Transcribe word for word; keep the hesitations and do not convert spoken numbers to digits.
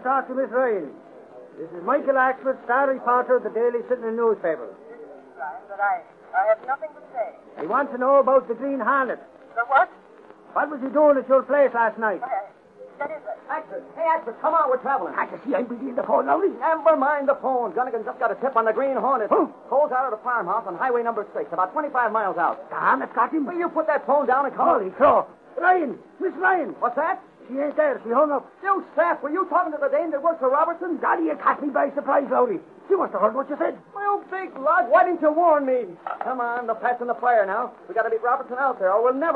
talk to Miss Ryan. This is Michael Axford, star reporter of the Daily Citizen newspaper. Ryan, but I, I have nothing to say. I want to know about the Green Hornet. The what? What was he doing at your place last night? Uh, that is it. Axford, hey, Axford, come on, we're traveling. I can see I'm busy in the phone, Lowry. Never mind the phone. Gunnigan just got a tip on the Green Hornet. Huh? Pulls out of the farmhouse on Highway number six, about twenty-five miles out. The Hornet's got him. Will you put that phone down and come Holy crow. Ryan, Miss Ryan. What's that? She ain't there. She hung up. You sap, were you talking to the dame that works for Robertson? Daddy, you caught me by surprise, Lowry. She must have heard what you said. Well, big lad, why didn't you warn me? Come on, the pat's in the fire now. We got to beat Robertson out there, or we'll never